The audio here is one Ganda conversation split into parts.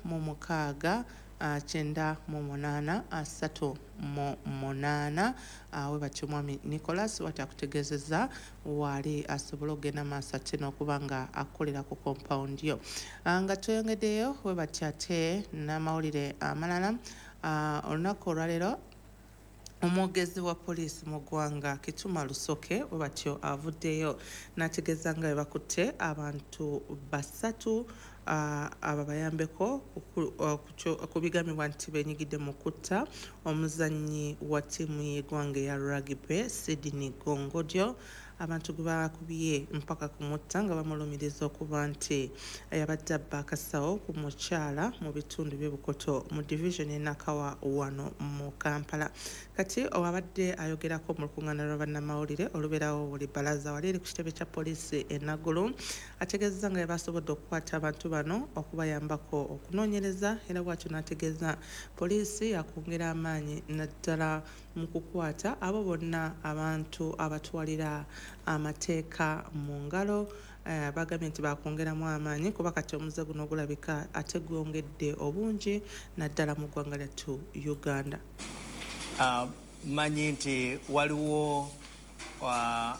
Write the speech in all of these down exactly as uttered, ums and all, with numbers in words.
mu mukaaga kyenda mu munaana asatu mu munaana we batyo mwami Nicholas wati akutegeezezza wali asobola okugenda maaso ate n'okuba nga akolera ku compound yo nga tweyongeddeyo we batyo ate n'amawulire amalala olunaku olwaleero omwogezi wa poliisi mu ggwanga Kituma Lusoke we batyo avuddeyo n'ategeeza nga bakutte abantu basatu aba bayambeko ku bigambibwa nti beenyigidde mu kutta omuzannyi wa ttiimu y'eggwanga eya rugby Sydney Gongodyo abantu gwe bakubye mpaka ku mutta nga bamulumiriza okuba nti yabadde abba akasawo ku mukyala mu bitundu by'Ebukoto mu division e Nakawa wano mu Kampala. Kati owabadde ayogerako mu lukuŋŋaana lwa bannamawulire olubeerawo buli bbalaza wali eri ku kitebe kya poliisi e Nagulu ategeezezza nga basobodde okukwata abantu bano okubayambako okunoonyereza era bw'atyo n'ategeeza poliisi yakwongera amaanyi naddala mu kukwata abo bonna abantu abatwalira amateeka mu ngalo. Uh, bagambye nti bakwongeramu amaanyi kuba kati omuze guno gulabika ate gwongedde obungi naddala mu ggwanga lyattu Uganda. Uh, manyi nti waliwo uh,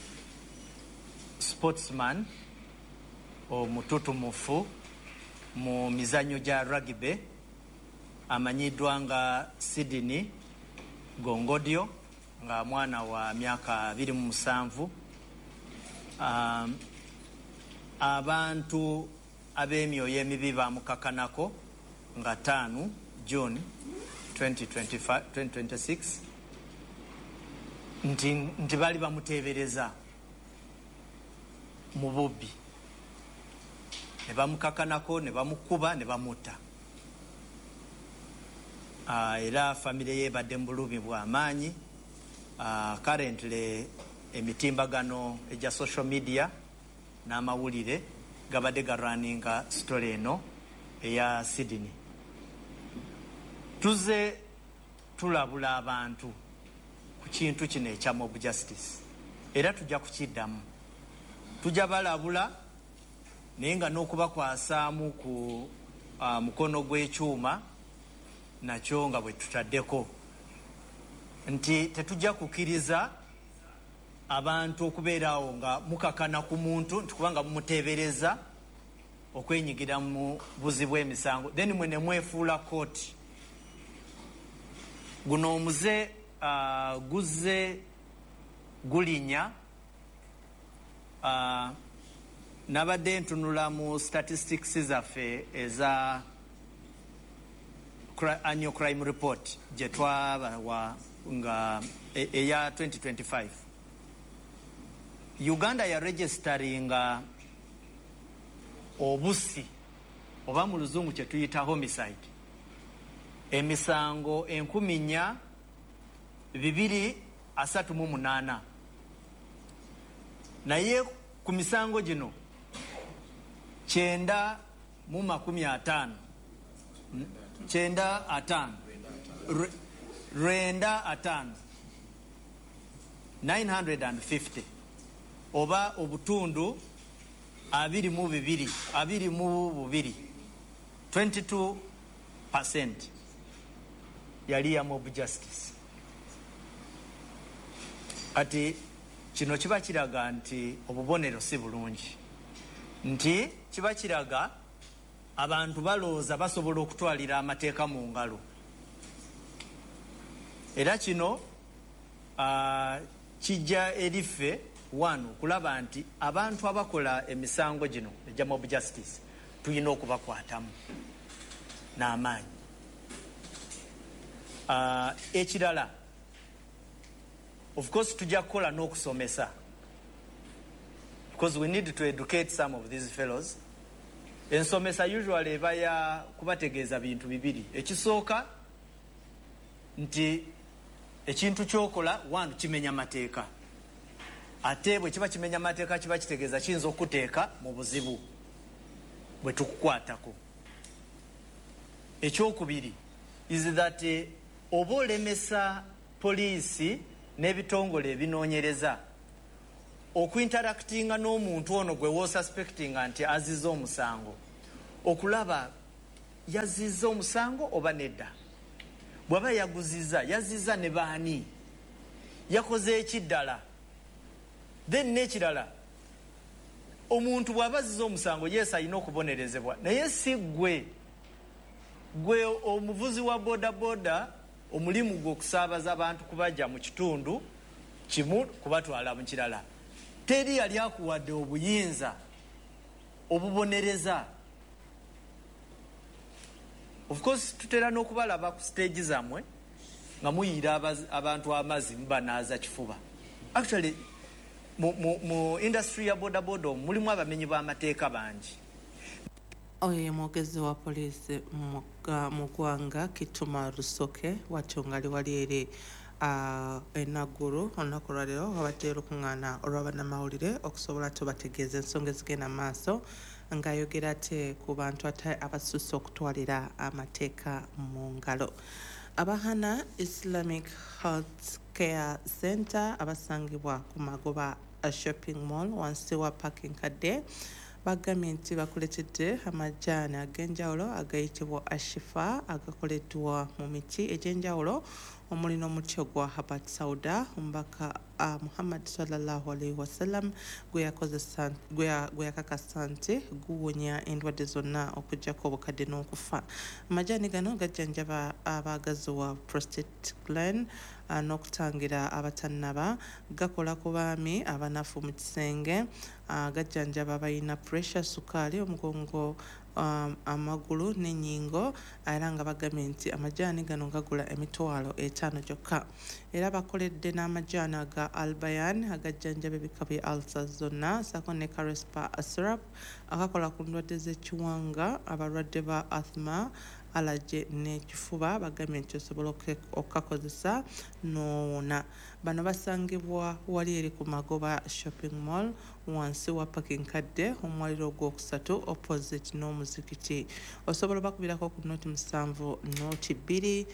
sportsman omututumufu mu mizannyo gya rugby amanyiddwa nga Sydney Gongodyo nga mwana wa myaka abiri mu musanvu. Um, abantu ab'emyoyo emibi bamukakanako nga ttaano June twenty twenty-six nti, nti bali bamuteebereza mu bubbi ne bamukakanako ne bamukuba ne bamutta. Uh, era famire ye badde mu bulumi bw'amaanyi. Uh, currently emitimbagano eja social media n'amawulire gabadde garwaninga story eno eya Sydney. Tuze tulabula abantu ku kintu kino ekya mob justice era tujja kukiddamu. Tujja balabula naye nga n'okubakwasaamu ku uh, mukono gw'ekyuma nakyo nga bwe tutaddeko nti tetujja kukkiriza abantu okubeerawo nga mukakana ku muntu nti kubanga mumuteebereza okwenyigira mu buzi bw'emisango then mwe ne mwefuula kooti. Guno omuze uh, guzze gulinya uh, nabadde ntunula mu statistics zaffe eza annual crime report gye twabawa nga eya twenty twenty-five. Uganda ya registeringa obusi oba mu luzungu kye tuyita homicide emisango enkumi nnya bibiri asatu mu munaana naye ku misango gino kyenda mu makumi ataano kyenda ataano rwenda ataano nine hundred fifty oba obutundu abiri mu bibiri abiri mu bubiri twenty-two percent yali ya mob justice. Ati kino kiba kiraga nti obubonero si bulungi nti kiba kiraga abantu balooza basobola okutwalira amateeka mu ngalo era kino uh, kijja eriffe wano kulaba nti abantu abakola emisango gino egya mob justice tulina okubakwatamu n'amaanyi. Uh, ekirala of course tujja kukola n'okusomesa because we need to educate some of these fellows. Ensomesa usually eba ya kubategeeza bintu bibiri. Ekisooka nti ekintu kyokola one kimenya mateeka ate bwe kiba kimenya mateeka kiba kitegeeza kiyinza okuteeka mu buzibu bwe tukukwatako. Ekyokubiri is that uh, oba olemesa poliisi n'ebitongole ebinoonyereza okuinteractinga n'omuntu ono gwe wosuspectinga nti aziza omusango okulaba yazizza omusango oba nedda? Bw'aba yaguzizza yazizza ne baani? Yakoze ekiddala? Then n'ekirala, omuntu bw'aba azizza omusango yesu alina okubonerezebwa, naye si gwe gwe omuvuzi wa boda boda omulimu gwe okusaabaza abantu kubajja mu kitundu kimu kubatwala mu kirala. Teri yali akuwadde obuyinza obubonereza. Of course tutera n'okubalaba ku stage zammwe nga muyiira abantu amazzi mubanaaza kifuba. Actually mu, mu, mu industry ya boda boda mulimu abamenyi b'amateeka bangi. Oyo mwogezi wa poliisi mu ggwanga Kituma Lusoke watyo ngali wali eri uh, enaggulu olunaku lwaleero wabadde olukuŋŋaana olw'abannamawulire okusobola tubategeeza ensonga ezigenda mu maaso ng'ayogera ate ku bantu ate abasusse okutwalira amateeka mu ngalo. Abahana Islamic Health Care Center abasangibwa ku Magoba Shopping Mall wansi wa parking kadde bagambye nti bakuletedde amajaani ag'enjawulo agayitibwa Ashifa agakoleddwa mu miti egy'enjawulo omuli n'omuti ogwa Habat Sauda omubaka uh, Muhammad sallallahu alaihi wasallam gwe yakakasa nti guwonya endwadde zonna okuggyako obukadde n'okufa. Amajaani gano gajjanjaba abagaziwa prostate gland uh, n'okutangira abatannaba, gakola ku baami abanafu mu kisenge, uh, gajjanjaba abalina pressure, sukaali, omugongo, um, amagulu n'ennyingo, era nga bagambye nti amajaani gano gagula emitwalo etaano gyokka. Era bakoledde n'amajaani aga Albayan agajjanjaba ebika bya ulcers zonna ssaako ne Carespa syrup akakola ku ndwadde z'ekiwanga, abalwadde ba asthma, allergy n'ekifuba bagambye nti osobola okukakozesa n'owona. Bano basangibwa wali eri ku Magoba Shopping Mall wansi wa parking kadde omwaliro ogwokusatu opposite n'omuzikiti. Osobola bakubirako ku noti musanvu noti bbiri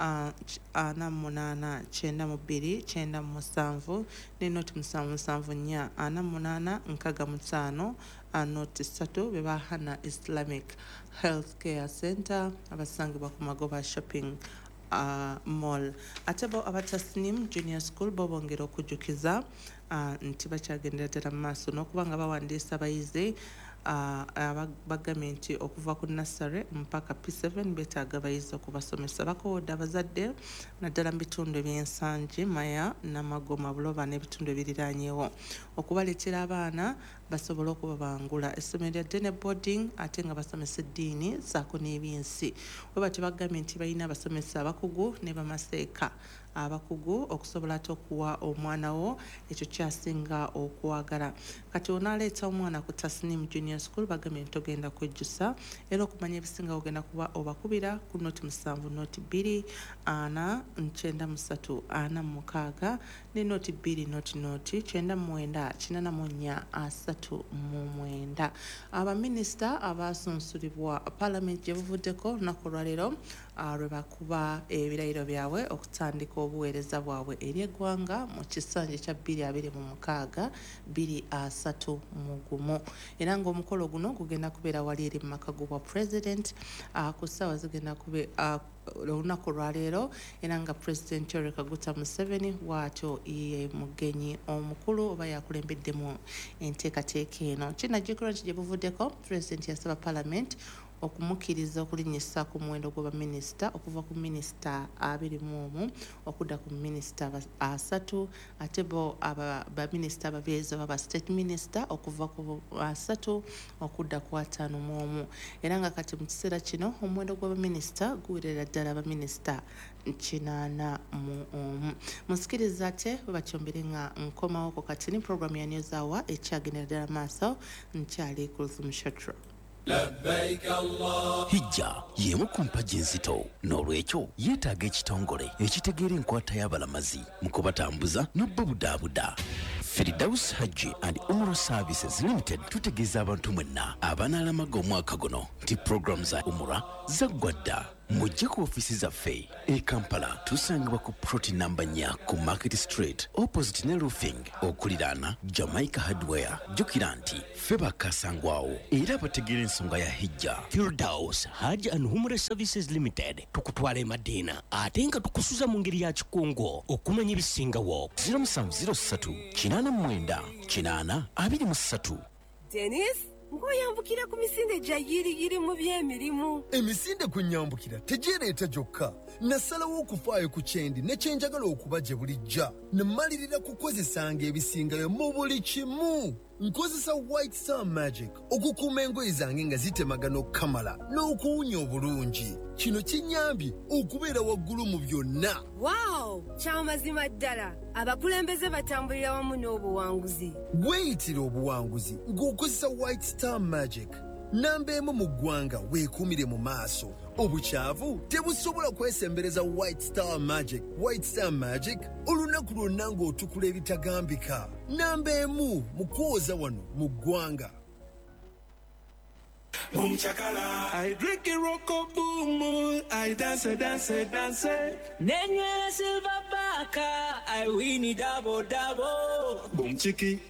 ana munaana kyenda mu bbiri kyenda mu musanvu ne noti musanvu musanvu nnya ana munaana nkaga mu ttaano noti ssatu be Bahana Islamic Health Care Center abasangibwa ku Magoba Shopping uh, Mall. Ate bo abatasnim Junior School bo bongera okujjukiza uh, nti bakyagendera ddala mu maaso n'okuba nga bawandiisa abayizi Uh, bagambye nti okuva ku nursery mpaka P seven beetaaga abayizi okubasomesa. Bakoowodde abazadde naddala mu bitundu eby'ensangi Maya, Namagoma, Buloba n'ebitundu ebiriraanyeewo okubaleetera abaana basobole okubabangula. Essomero lya Dene Boarding ate nga basomesa eddiini ssaako n'ebyensi. Bwe batyo bagambye nti balina abasomesa abakugu ne bamaseeka. Abakugu okusobola ate okuwa omwana wo ekyo kyasinga okwagala. Kati onaaleeta omwana ku Tasnim Junior School bagambye nti togenda kwejjusa era okumanya ebisinga ogenda kuba obakubira ku noti musanvu noti bbiri ana nkyenda mu ssatu ana mu mukaaga ne noti bbiri noti noti kyenda mu mwenda kinaana mu nnya asatu mu mwenda. Abaminisita abaasunsulibwa Parliament gye buvuddeko olunaku olwaleero lwe bakuba ebirayiro byabwe okutandika obuweereza bwabwe eri eggwanga mu kisanja kya bbiri abiri mu mukaaga bbiri asatu mu gumu. Era ng'omukolo guno gugenda kubeera wali eri mu maka g'obwa President uh, ku ssaawa zigenda kube uh, olunaku lwaleero era nga President Yoweri Kaguta Museveni bw'atyo ye mugenyi omukulu oba yakulembeddemu enteekateeka eno. Kinajjukirwa nti gye buvuddeko President yasaba Parliament okumukkiriza okulinnyisa ku muwendo gw'abaminisita okuva ku minisita abiri mu omu okudda ku minisita asatu ate bo baminisita ababeezi oba state minister okuva ku asatu okudda ku ataano mu omu. Era nga kati mu kiseera kino omuwendo gw'abaminisita guwerera ddala abaminisita kinaana mu omu. Musikiriza ate bwe batyombere nga nkomawo ku kati ni programu ya News Hour ekyagendera ddala maaso nkyali ku Mushatro. Hijja y'emu ku mpagi enzito n'olwekyo yeetaaga ekitongole ekitegeera enkwata y'abalamazi mu kubatambuza n'obbabudaabuda. Firdaus Hajji and Umrah Services Limited tutegeeza abantu mwenna abanaalamaga omwaka guno nti program za Umrah zaggwa dda mujje ku ofiisi zaffe e Kampala tusangibwa ku ploti namba nnya ku Market Street opposite ne roofing okuliraana Jamaica Hardware. Jjukira nti ffe bakasangwawo era bategeera ensonga ya hijja. Firdaus Hajj and Umrah Services Limited tukutwala e Madina ate nga tukusuza mu ngeri ya kikungo okumanya ebisingawo. zero seven zero three kinaana mwenda kinaana abiri mu ssatu. Dennis ngoyambukira ku misinde gya yiriyiri mu by'emirimu. Emisinde kunyambukira tegireeta gyokka. Nasalawo okufaayo ku kyendi ne kyenjagala okuba gye bulijja. Ne mmalirira kukozesanga ebisingayo mu buli kimu. Nkozesa White Star Magic okukuuma engoye zange nga zitemagana okukamala n'okuwunya obulungi. Kino kinyambye okubeera waggulu mu byonna. Wow, kyamazima ddala. Abakulembeze batambulira wamu n'obuwanguzi. Weeyitira obuwanguzi ng'okozesa White Star Magic. Namba emu mu ggwanga weekuumire mu maaso. Obukyavu tebusobola kwesembereza White Star Magic. White Star Magic olunaku lwonna ng'otukula ebitagambika. Namba emu mu kwoza wano mu ggwanga. Boom chakala, I drink a rocko boom, I dance, dance, dance. Nenye silver baka, I win it double double. Boom chiki.